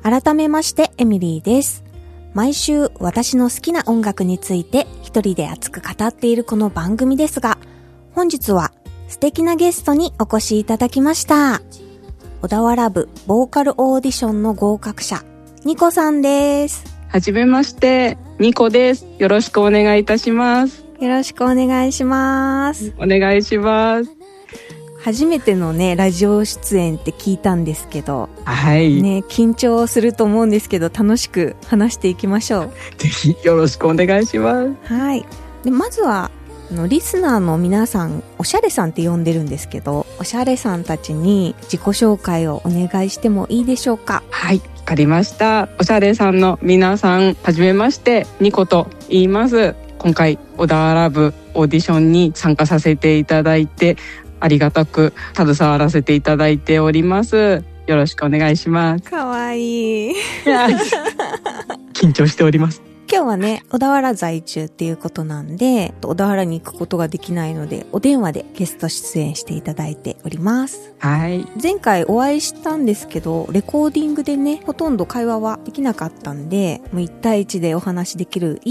改めましてエミリーです。毎週私の好きな音楽について一人で熱く語っているこの番組ですが、本日は素敵なゲストにお越しいただきました。小田原部ボーカルオーディションの合格者、ニコさんです。 はじめまして、ニコです。よろしくお願いいたします。 よろしくお願いします。 お願いします。 初めてのね、ラジオ出演って聞いたんですけど、 はい。 ね、緊張すると思うんですけど、楽しく話していきましょう。 ぜひよろしくお願いします。 はい。で、まずは、リスナーの皆さん、おしゃれさんって呼んでるんですけど、おしゃれさんたちに自己紹介をお願いしてもいいでしょうか？ はい、わかりました。おしゃれさんの皆さん、はじめまして、ニコと言います。今回、小田原部オーディションに参加させていただいて、ありがたく携わらせていただいております。よろしくお願いします。 かわいい。 緊張しております。 今日はね、小田原在住っていうことなんで、小田原に行くことができないので、お電話でゲスト出演していただいております。 はい。 前回お会いしたんですけど、レコーディングでね、ほとんど会話はできなかったんで、もう1対1でお話できるい